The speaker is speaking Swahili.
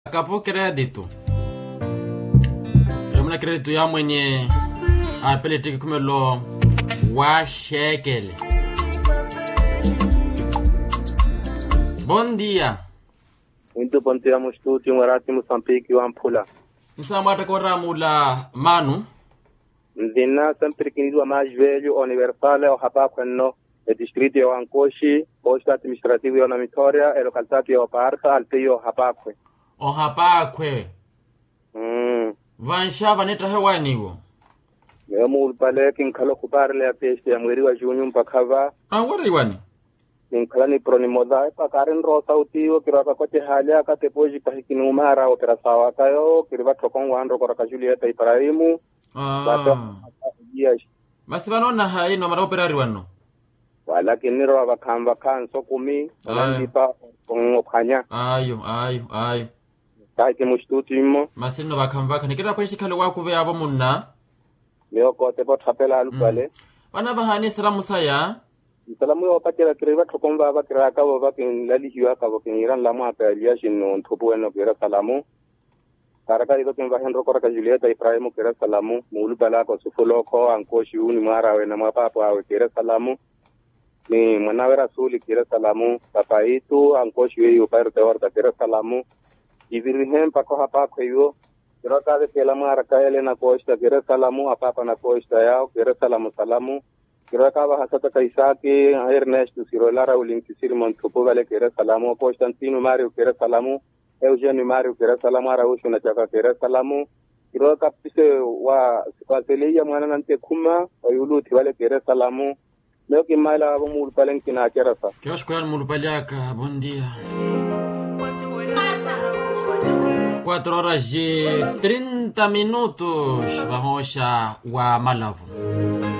Capo crédito. Mna crédito ya mwenye apele tiki kumelo wa shekel. Bom dia. Muito bom dia, Mustuti, Marati, Moçambique, Ampula. Nsamata koramula Manu. Ndina sempre kinizwa mais velho, universal, o Hapapano, o distrito de Ancoshi, posto administrativo de Vitória, a localidade de Parca, alteio Hapakwe. O Hapakwe. Vansha vaneta hewani wo. Yemu pale kinkalo kuparle a peste ya mweri wa junho mpakava. Wari iwani? Kinkalani pronimoda pa karen rosa utio kiraka kote halia ka tepoji ka hikinumara opera sawa kayo kiriva tokon wandro koraka Julieta Ibrahimu. Basi vanona hai no mara operari wano. Wala kiniro abakamba kanso kumi wandipa ngokanya. Ayo. Kaike Mustuti mo. Masino bakamba kanikira pa ishikale wakuve abo munna. Leo kote bot hapela alupale. Wana bahani salamu saya. Salamu yo pakira kiriva tokomba bakira ka bo bakin lali hiwa ka bo kiniran lamu apelia shinno ntopo eno kira salamu. Karakari ko tumba henro koraka Julieta Ibrahimu kira salamu. Mulu bala ko sufuloko Ancoshi uni mara we na mapapo awe kira salamu. Ni manawera suli kira salamu. Papa itu Ancoshi we uparte orta kira salamu. Ivirhem pako hapa kwa hiyo. Kira kade kela mara kaele na kosta kira salamu. Hapa na kosta yao kira salamu. Kira kaba hasata kaisaki Ernest Sirolara ulinkisiri montupo vale kira salamu. Constantino Mario kira salamu. Eugenio Mario kira salamu. Araushu na chaka kira salamu. Kira kapise wa sipaseleia mwana nante kuma. Wayuluti vale kira salamu. Leo kimaila abo mulupalen kina kira sa. Kios kuyan mulupaliaka, bom dia. 4 horas e 30 minutos. Vamos a Malavu.